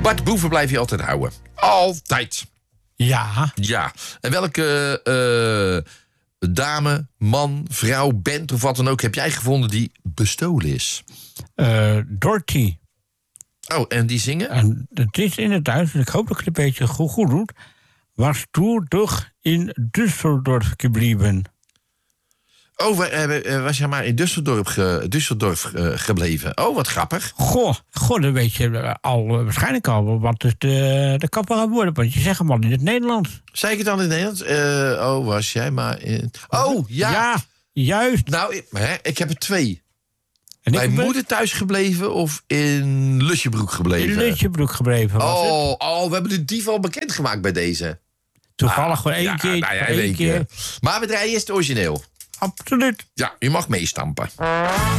Bart Boeven blijf je altijd houden. Altijd. Ja. Ja. En welke dame, man, vrouw, band of wat dan ook... heb jij gevonden die bestolen is? Dorothy. Oh, en die zingen? En het is inderdaad, ik hoop dat ik het een beetje goed doe... was toen toch in Düsseldorf gebleven. Oh, was jij maar in Düsseldorf gebleven? Oh, wat grappig. Goh, dan weet je waarschijnlijk al wat het de kapper gaat worden. Want je zegt hem al in het Nederlands. Zei ik het dan in het Nederlands? Was jij maar in... Oh, ja. Ja, juist. Nou, ik heb er 2. En Bij ik ben moeder thuis gebleven of in Lusjebroek gebleven? in Lutjebroek gebleven. Was het? We hebben de dief al bekendgemaakt bij deze. Toevallig gewoon één keer. Nou ja, één keer. Maar we draaien eerst het origineel. Absoluut. Ja, u mag meestampen.